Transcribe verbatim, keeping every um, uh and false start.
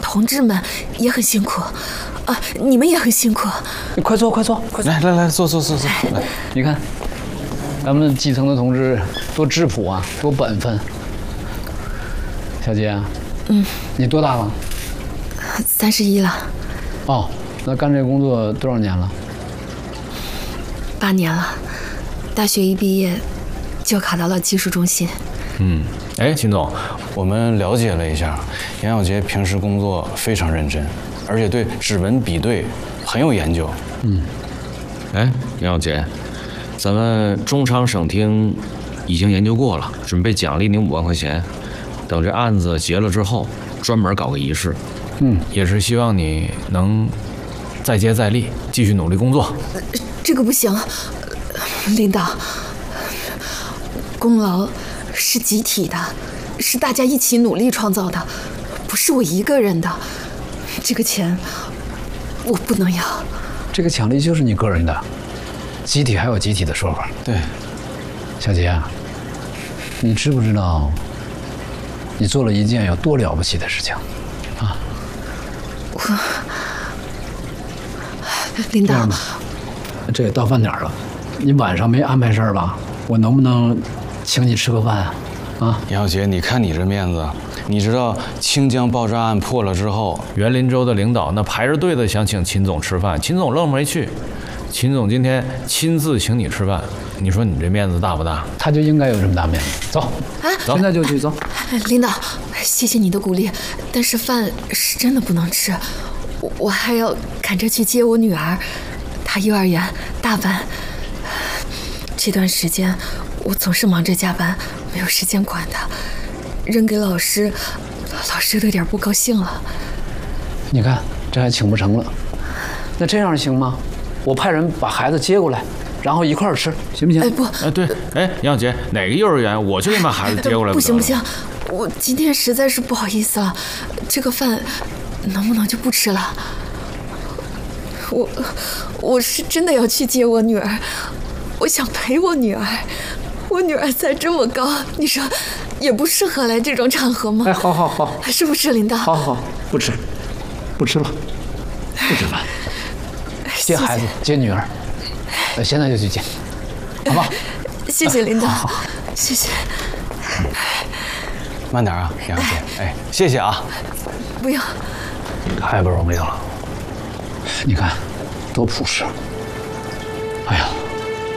同志们也很辛苦，啊，你们也很辛苦。 你快坐，快坐，快坐！ 来来来，坐坐坐坐。来， 你看，咱们基层的同志多质朴啊，多本分。小杰啊，嗯，你多大了？ 三十一了。 哦，那干这工作多少年了？ 八年了，大学一毕业就考到了技术中心。 嗯，哎，秦总，我们了解了一下，杨小杰平时工作非常认真，而且对指纹比对很有研究。 嗯， 哎，杨小杰，咱们中昌省厅已经研究过了，准备奖励您五万块钱。等这案子结了之后，专门搞个仪式。 嗯，也是希望你能再接再厉，继续努力工作。 这个不行，领导，功劳是集体的，是大家一起努力创造的，不是我一个人的。这个钱我不能要。 这个奖励就是你个人的，集体还有集体的说法。 对， 小杰啊，你知不知道你做了一件有多了不起的事情啊？ 我，领导， 这也到饭点了，你晚上没安排事儿吧？我能不能请你吃个饭啊？啊， 杨小杰，你看你这面子，你知道清江爆炸案破了之后，园林州的领导那排着队的想请秦总吃饭，秦总愣没去。秦总今天亲自请你吃饭，你说你这面子大不大？ 他就应该有这么大面子。走， 啊， 现在就去走。 领导，谢谢你的鼓励，但是饭是真的不能吃，我我还要赶着去接我女儿，她幼儿园大班。这段时间我总是忙着加班，没有时间管她，扔给老师，老师都有点不高兴了。 你看，这还请不成了，那这样行吗？我派人把孩子接过来，然后一块儿吃，行不行？ 哎不， 哎对，哎杨小杰，哪个幼儿园我就给你把孩子接过来。 不行不行，我今天实在是不好意思了，这个饭能不能就不吃了？我我是真的要去接我女儿，我想陪我女儿，我女儿才这么高，你说也不适合来这种场合吗？ 哎，好好好， 是不是领导？ 好好，不吃，不吃了，不吃饭。接孩子，接女儿，呃，现在就去接，好吧？ 谢谢领导， 好好谢谢。 慢点啊，杨小杰，哎，谢谢啊。 不要， 太不容易了，你看，多朴实。哎呀。